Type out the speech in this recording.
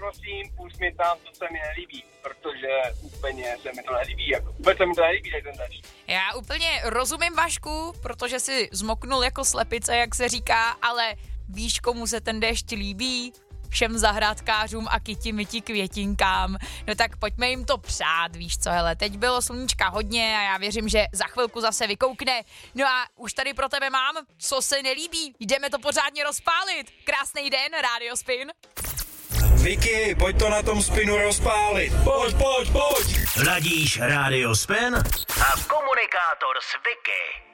prosím, pust mi tam, co se mi nelíbí, protože úplně se mi to nelíbí, vůbec se mi to nelíbí, ten dešť. Já úplně rozumím, Vašku, protože si zmoknul jako slepice, jak se říká, ale víš, komu se ten déšť líbí? Všem zahrádkářům a kyti-myti květinkám. No tak pojďme jim to přát, víš co, hele, teď bylo sluníčka hodně a já věřím, že za chvilku zase vykoukne. No a už tady pro tebe mám, co se nelíbí, jdeme to pořádně rozpálit. Krásný den, Radio Spin. Vicky, pojď to na tom Spinu rozpálit. Pojď. Ladíš Radio Spin a komunikátor s Vicky.